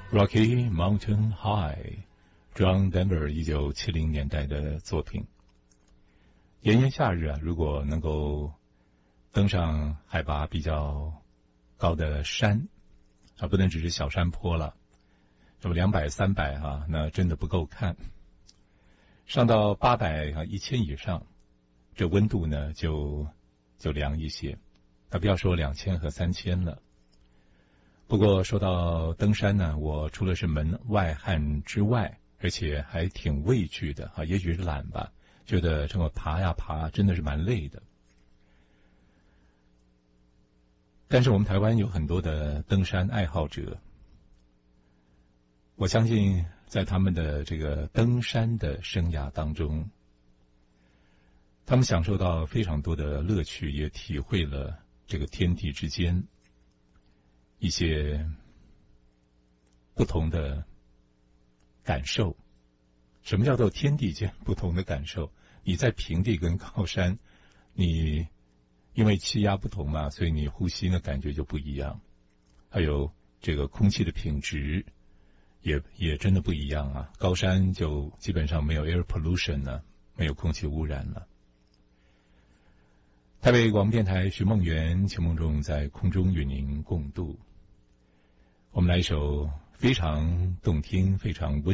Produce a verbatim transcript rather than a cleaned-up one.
Rocky Mountain High，John Denver 一九七零年代的作品。炎炎夏日啊，如果能够登上海拔比较高的山啊，不能只是小山坡了，什么两百、三百啊，那真的不够看。上到八百啊、一千以上，这温度呢就就凉一些。那不要说两千和三千了。不过说到登山呢，我除了是门外汉之外，而且还挺畏惧的啊，也许是懒吧，觉得这么爬呀爬真的是蛮累的。但是我们台湾有很多的登山爱好者，我相信在他们的这个登山的生涯当中，他们享受到非常多的乐趣，也体会了这个天地之间一些不同的感受。什么叫做天地间不同的感受？你在平地跟高山，你因为气压不同嘛，所以你呼吸的感觉就不一样。还有这个空气的品质也也真的不一样啊。高山就基本上没有 air pollution 了，没有空气污染了。台北广播电台徐梦圆、邱梦仲在空中与您共度。我们来一首非常动听、非常温